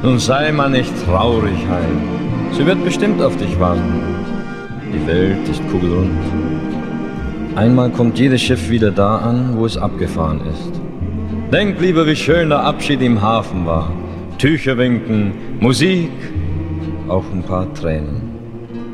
Nun sei mal nicht traurig, Heim. Sie wird bestimmt auf dich warten. Die Welt ist kugelrund. Einmal kommt jedes Schiff wieder da an, wo es abgefahren ist. Denk lieber, wie schön der Abschied im Hafen war. Tücher winken, Musik, auch ein paar Tränen.